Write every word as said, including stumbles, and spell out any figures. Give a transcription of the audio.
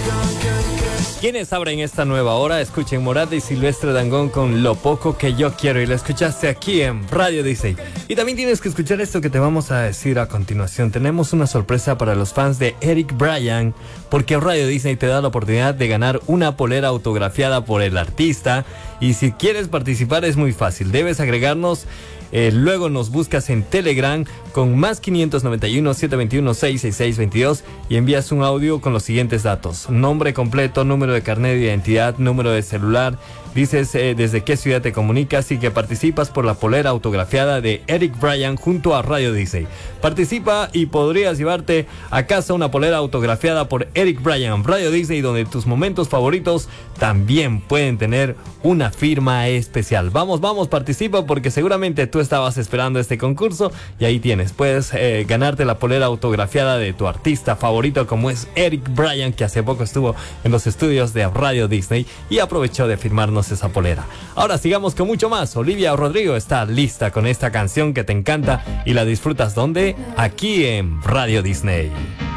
¿Quiénes abren esta nueva hora? Escuchen Morat y Silvestre Dangond con Lo Poco Que Yo Quiero, y lo escuchaste aquí en Radio Disney. Y también tienes que escuchar esto que te vamos a decir a continuación. Tenemos una sorpresa para los fans de Eric Bryan, porque Radio Disney te da la oportunidad de ganar una polera autografiada por el artista. Y si quieres participar es muy fácil, debes agregarnos. Eh, luego nos buscas en Telegram con más quinientos noventa y uno, setecientos veintiuno, seiscientos sesenta y seis veintidós y envías un audio con los siguientes datos: nombre completo, número de carnet de identidad, número de celular. Dices eh, desde qué ciudad te comunicas y que participas por la polera autografiada de Eric Bryan junto a Radio Disney. Participa y podrías llevarte a casa una polera autografiada por Eric Bryan, Radio Disney, donde tus momentos favoritos también pueden tener una firma especial. Vamos, vamos, participa, porque seguramente tú estabas esperando este concurso y ahí tienes, puedes eh, ganarte la polera autografiada de tu artista favorito, como es Eric Bryan, que hace poco estuvo en los estudios de Radio Disney y aprovechó de firmarnos esa polera. Ahora sigamos con mucho más. Olivia Rodrigo está lista con esta canción que te encanta y la disfrutas ¿dónde? Aquí en Radio Disney.